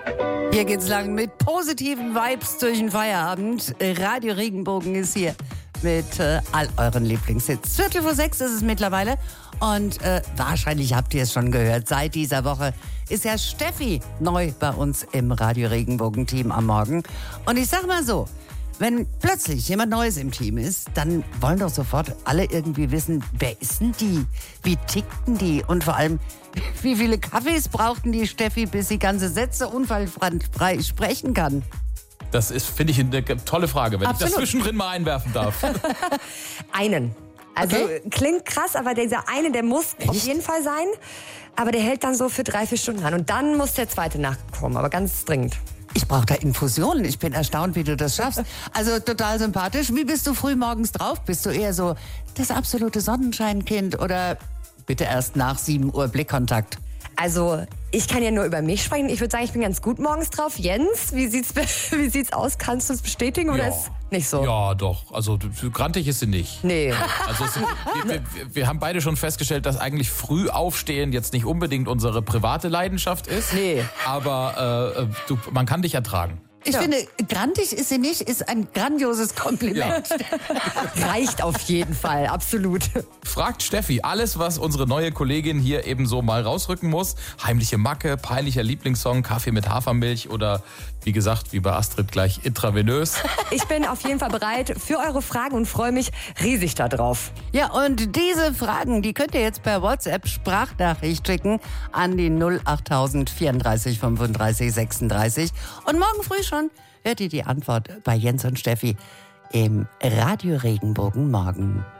Hier geht's lang mit positiven Vibes durch den Feierabend. Radio Regenbogen ist hier mit all euren Lieblingshits. 5:45 ist es mittlerweile und wahrscheinlich habt ihr es schon gehört. Seit dieser Woche ist ja Steffi neu bei uns im Radio Regenbogen Team am Morgen. Und ich sag mal so, wenn plötzlich jemand Neues im Team ist, dann wollen doch sofort alle irgendwie wissen, wer ist denn die? Wie tickten die? Und vor allem, wie viele Kaffees brauchten die Steffi, bis sie ganze Sätze unfallfrei sprechen kann? Das ist, finde ich, eine tolle Frage, wenn Absolut. ich das zwischendrin mal einwerfen darf. Einen. Also klingt krass, aber dieser eine, der muss auf jeden Fall sein. Aber der hält dann so für 3-4 Stunden an. Und dann muss der zweite nachkommen, aber ganz dringend. Ich brauche da Infusionen. Ich bin erstaunt, wie du das schaffst. Also total sympathisch. Wie bist du früh morgens drauf? Bist du eher so das absolute Sonnenscheinkind oder bitte erst nach 7 Uhr Blickkontakt? Also ich kann ja nur über mich sprechen. Ich würde sagen, ich bin ganz gut morgens drauf. Jens, wie sieht's aus? Kannst du es bestätigen oder ist nicht so? Ja, doch. Also grantig ist sie nicht. Nee. Also wir haben beide schon festgestellt, dass eigentlich früh aufstehen jetzt nicht unbedingt unsere private Leidenschaft ist. Nee. Aber man kann dich ertragen. Ich finde, grantig ist sie nicht, ist ein grandioses Kompliment. Reicht auf jeden Fall, absolut. Fragt Steffi alles, was unsere neue Kollegin hier eben so mal rausrücken muss. Heimliche Macke, peinlicher Lieblingssong, Kaffee mit Hafermilch oder wie gesagt, wie bei Astrid gleich intravenös. Ich bin auf jeden Fall bereit für eure Fragen und freue mich riesig darauf. Ja, und diese Fragen, die könnt ihr jetzt per WhatsApp Sprachnachricht schicken an die 08000 34 35 36. Und morgen früh schon hört ihr die Antwort bei Jens und Steffi im Radio Regenbogen morgen.